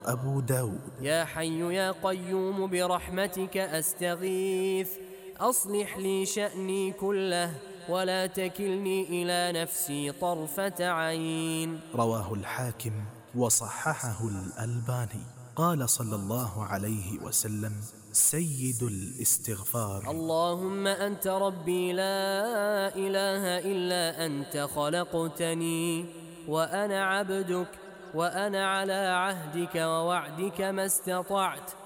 أبو داود. يا حي يا قيوم برحمتك أستغيث، أصلح لي شأني كله ولا تكلني إلى نفسي طرفة عين. رواه الحاكم وصححه الألباني. قال صلى الله عليه وسلم: سيد الاستغفار: اللهم أنت ربي لا إله إلا أنت، خلقتني وأنا عبدك، وأنا على عهدك ووعدك ما استطعت،